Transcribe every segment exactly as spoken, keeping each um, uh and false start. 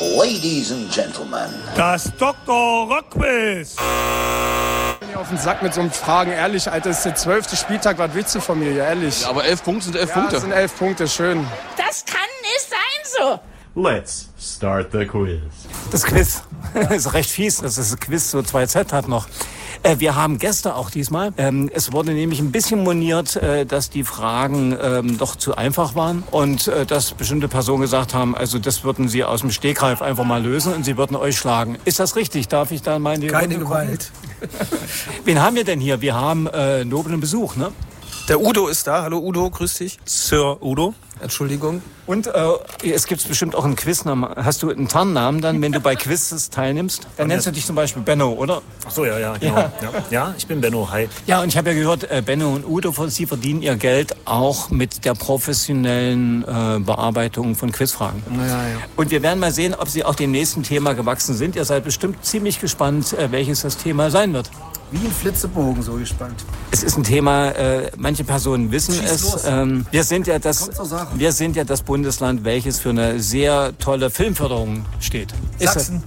Ladies and Gentlemen. Das Doktor Rockquiz. Auf den Sack mit so einem Fragen, ehrlich, Alter, das ist der zwölfte Spieltag, was willst du von mir, ehrlich? Ja, aber elf Punkte sind elf ja, Punkte. Das sind elf Punkte, schön. Das kann nicht sein so. Let's start the quiz. Das Quiz ist recht fies, dass das Quiz so zwei Z hat noch. Äh, wir haben Gäste auch diesmal. Ähm, es wurde nämlich ein bisschen moniert, äh, dass die Fragen ähm, doch zu einfach waren und äh, dass bestimmte Personen gesagt haben, also das würden sie aus dem Stegreif einfach mal lösen und sie würden euch schlagen. Ist das richtig? Darf ich da mal in die Keine Runde Gewalt. Wen haben wir denn hier? Wir haben äh, noblen Besuch, ne? Der Udo ist da. Hallo Udo, grüß dich. Sir Udo. Entschuldigung. Und äh, es gibt bestimmt auch einen Quiznamen. Hast du einen Tarnnamen dann, wenn du bei Quizzes teilnimmst? Dann nennst du dich zum Beispiel Benno, oder? Ach so, ja, ja, genau. Ja, ja. ja ich bin Benno, hi. Ja, und ich habe ja gehört, äh, Benno und Udo, Sie verdienen ihr Geld auch mit der professionellen äh, Bearbeitung von Quizfragen. Ja, ja. Und wir werden mal sehen, ob Sie auch dem nächsten Thema gewachsen sind. Ihr seid bestimmt ziemlich gespannt, äh, welches das Thema sein wird. Wie ein Flitzebogen, so gespannt. Es ist ein Thema, äh, manche Personen wissen Schieß es. los. Ähm, wir sind ja das, Kommt zur Sache. wir sind ja das Bundesland, welches für eine sehr tolle Filmförderung steht. Ist Sachsen.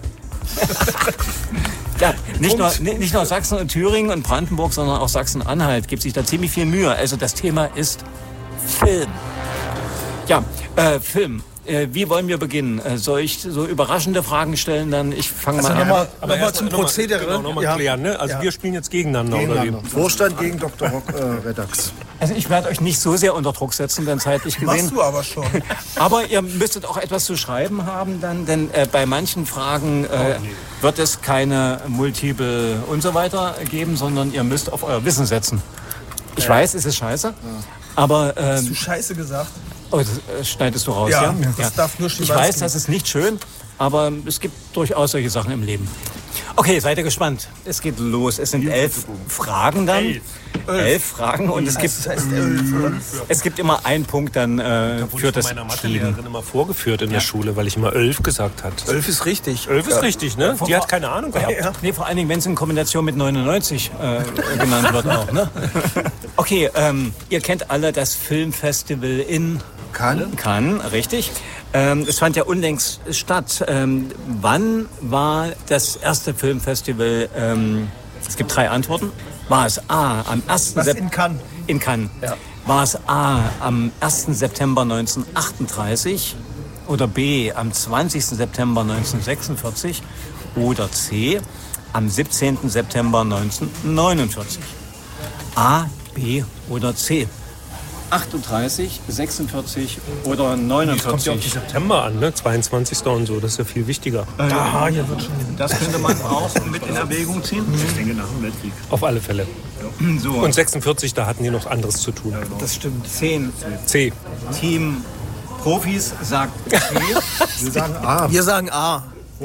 Ja, nicht nur, nicht nur Sachsen und Thüringen und Brandenburg, sondern auch Sachsen-Anhalt gibt sich da ziemlich viel Mühe. Also das Thema ist Film. Ja, äh, Film. Äh, wie wollen wir beginnen? Äh, soll ich so überraschende Fragen stellen? Dann ich fange Also mal an. nochmal Aber noch erst zum noch mal- Prozedere. Genau, nochmal Ja. klären, ne? Also Ja. wir spielen jetzt gegeneinander, oder wie? Vorstand gegen Doktor Rock äh, Redax. Also ich werde euch nicht so sehr unter Druck setzen, dann zeitlich gesehen. Machst du aber schon. Aber ihr müsstet auch etwas zu schreiben haben dann, denn äh, bei manchen Fragen äh, wird es keine Multiple und so weiter geben, sondern ihr müsst auf euer Wissen setzen. Ich weiß, es ist scheiße, aber... Ähm, Hast du Scheiße gesagt? oh, das äh, schneidest du raus, Ja, ja? das darf nur Ich Schimanski. weiß, das ist nicht schön, aber es gibt durchaus solche Sachen im Leben. Okay, seid ihr gespannt? Es geht los. Es sind elf Fragen dann. Elf, elf Fragen und es gibt, Das heißt elf, oder? es gibt immer einen Punkt dann äh, Da wurde für ich von das meiner Team. Mathelehrerin immer vorgeführt in der Schule, weil ich immer elf gesagt hat. Elf ist richtig. Elf ist richtig, ne? Die hat keine Ahnung gehabt. Ja. Nee, vor allen Dingen, wenn es in Kombination mit neunundneunzig äh, genannt wird auch, ne? Okay, ähm, ihr kennt alle das Filmfestival in Cannes? Cannes, richtig. Ähm, es fand ja unlängst statt. Ähm, wann war das erste Filmfestival? Ähm, es gibt drei Antworten. War es A am ersten Was Sep- in Cannes? in Cannes. Ja. War es A am ersten September neunzehnhundertachtunddreißig oder B am zwanzigsten September neunzehnhundertsechsundvierzig oder C am siebzehnten September neunzehnhundertneunundvierzig? A, B oder C? achtunddreißig, sechsundvierzig oder Kommt ja auf die neunundvierzig? September an, ne? zweiundzwanzigsten und so, das ist ja viel wichtiger. Ah, hier wird schon. Das könnte man auch mit in Erwägung ziehen. Ich denke nach dem Weltkrieg. Auf alle Fälle. So, Und sechsundvierzig, da hatten die noch anderes zu tun. Das stimmt. zehn. C. Team Profis sagt C. Wir sagen A. Wir sagen A.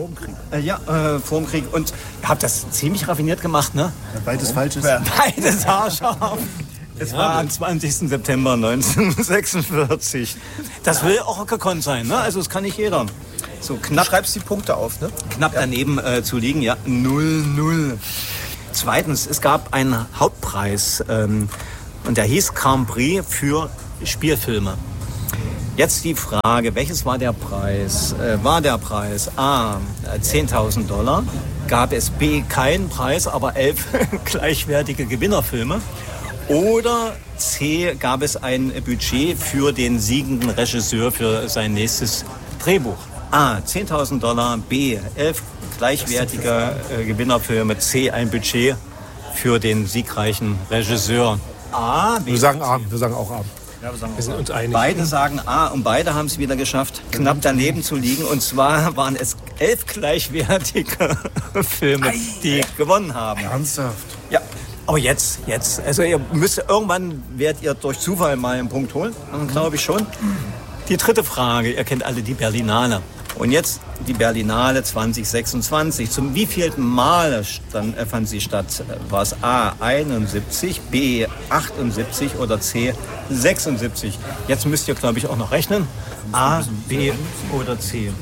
Äh, ja, äh, vor dem Krieg. Und ihr habt das ziemlich raffiniert gemacht, ne? Beides falsch ist. Beides haarscharf. Es war am zwanzigsten September neunzehnhundertsechsundvierzig. Das will auch gekonnt sein, ne? Also das kann nicht jeder. So Du knapp, schreibst die Punkte auf, ne? knapp daneben äh, zu liegen, ja. null null. Zweitens, es gab einen Hauptpreis ähm, und der hieß Grand Prix für Spielfilme. Jetzt die Frage, welches war der Preis? Äh, war der Preis A, äh, zehntausend Dollar? Gab es B, keinen Preis, aber elf gleichwertige Gewinnerfilme? Oder C, gab es ein Budget für den siegenden Regisseur für sein nächstes Drehbuch? A, zehntausend Dollar, B, elf gleichwertige äh, Gewinnerfilme, C, ein Budget für den siegreichen Regisseur. A, B, Wir sagen A. Wir sagen auch A. Wir sind uns einig. Beide sagen A und beide haben es wieder geschafft, knapp daneben zu liegen. Und zwar waren es elf gleichwertige Filme, die gewonnen haben. Ernsthaft? Ja, aber jetzt, jetzt. Also ihr müsst, irgendwann werdet ihr durch Zufall mal einen Punkt holen, glaube ich schon. Die dritte Frage, ihr kennt alle die Berlinale. Und jetzt die Berlinale zwanzig sechsundzwanzig. Zum wievielten Mal stand, äh, fand sie statt? War es A einundsiebzig, B achtundsiebzig oder C sechsundsiebzig? Jetzt müsst ihr, glaube ich, auch noch rechnen. A, B oder C.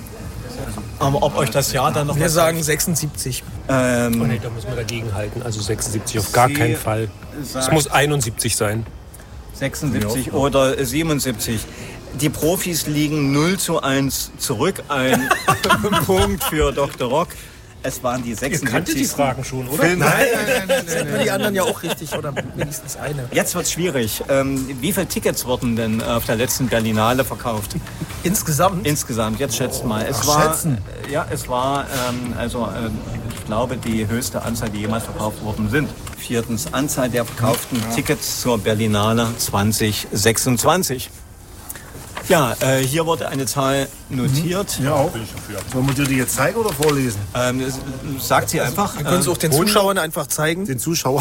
Aber ob euch das Jahr dann noch... Wir was sagen sechsundsiebzig. Ähm, Oh nee, da müssen wir dagegen halten. Also sechsundsiebzig auf gar C keinen Fall. Es sagt- muss einundsiebzig sein. sechsundsiebzig oder siebenundsiebzig. Die Profis liegen null zu eins zurück. Ein Punkt für Doktor Rock. Es waren die Ihr kanntet die sechsundsiebzig. Fragen schon, oder? Nein, nein, nein, nein, nein, nein. Die anderen ja auch richtig oder wenigstens eine. Jetzt wird's schwierig. Ähm, wie viele Tickets wurden denn auf der letzten Berlinale verkauft? Insgesamt? Insgesamt, jetzt schätzt mal. Es Ach, war, schätzen. äh, Ja, es war ähm, also äh, ich glaube die höchste Anzahl, die jemals verkauft worden sind. Viertens, Anzahl der verkauften ja. Tickets zur Berlinale zwanzig sechsundzwanzig. Ja, äh, hier wurde eine Zahl notiert. Ja, auch. Sollen wir dir die jetzt zeigen oder vorlesen? Ähm, sagt sie einfach. Wir können es auch den Zuschauern einfach zeigen. Den Zuschauern.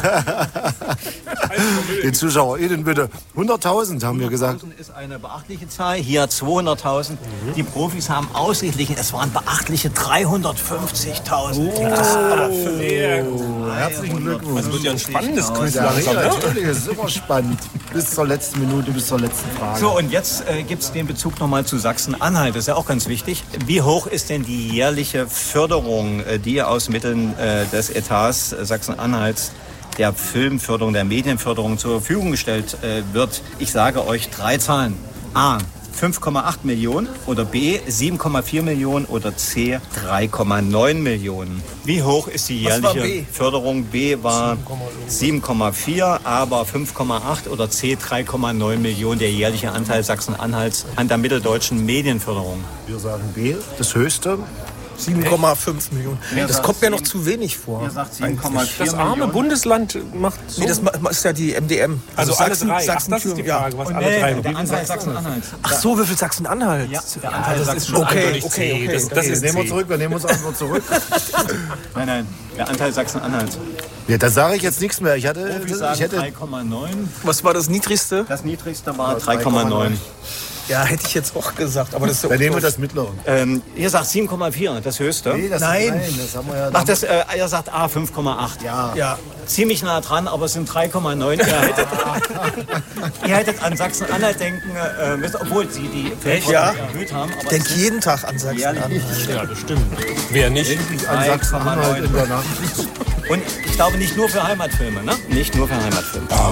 Den ZuschauerInnen bitte. hunderttausend haben wir gesagt. hunderttausend ist eine beachtliche Zahl. Hier zweihunderttausend. Mhm. Die Profis haben ausgeglichen. Es waren beachtliche dreihundertfünfzigtausend. Oh, das ist aber sehr gut. Herzlichen Glückwunsch. Das wird ja ein spannendes Quiz Ja, langsam, ja, ne? natürlich, es ist immer spannend. Bis zur letzten Minute, bis zur letzten Frage. So, und jetzt äh, gibt es den Bezug nochmal zu Sachsen-Anhalt. Das ist ja auch ganz wichtig. Wie hoch ist denn die jährliche Förderung, äh, die aus Mitteln äh, des Etats äh, Sachsen-Anhalts der Filmförderung, der Medienförderung zur Verfügung gestellt äh, wird? Ich sage euch drei Zahlen. A, fünf Komma acht Millionen oder B, sieben Komma vier Millionen oder C, drei Komma neun Millionen. Wie hoch ist die Was war jährliche B? Förderung? B war sieben Komma vier, aber fünf Komma acht oder C, drei Komma neun Millionen, der jährliche Anteil Sachsen-Anhalts an der mitteldeutschen Medienförderung. Wir sagen B, das höchste. sieben Komma fünf Millionen. Wer Das sagt kommt mir noch sieben? zu wenig vor. Ihr sagt sieben Komma vier Das arme Millionen. Bundesland macht so. Nee, das ma- ist ja die M D M. also alle Sachsen- drei. Ach, Sachsen- das ist die ja. Frage, was Und alle nee, drei. der Anteil Sachsen-Anhalt. Ach so, wie viel Sachsen-Anhalt? Ja, der Anteil Das ist schon Okay, eindeutig okay, C. okay, Das, okay. das Nee, ist nehmen wir C. zurück, wir nehmen uns einfach zurück. Nein, nein, der Anteil Sachsen-Anhalt. Ja, da sage ich jetzt nichts mehr. Ich hatte, Profis ich sagen hätte drei Komma neun. Was war das niedrigste? Das niedrigste war drei Komma neun. Ja, hätte ich jetzt auch gesagt. Aber das ist ja dann auch nehmen wir so- das mittlere. Ähm, ihr sagt sieben Komma vier, das höchste. Nee, das Nein. nein, das haben wir ja. Ach, das, äh, ihr sagt A, fünf Komma acht. ja. Ja, Ziemlich nah dran, aber es sind drei Komma neun. Ihr hättet, ihr hättet an Sachsen-Anhalt denken äh, müssen, obwohl sie die Fläche Ja. erhöht haben. Aber ich denke es sind jeden Tag an Sachsen-Anhalt. Ja, das stimmt. Wer nicht? An Sachsen-Anhalt in der Nacht. Und ich glaube nicht nur für Heimatfilme, ne? Nicht nur für Heimatfilme.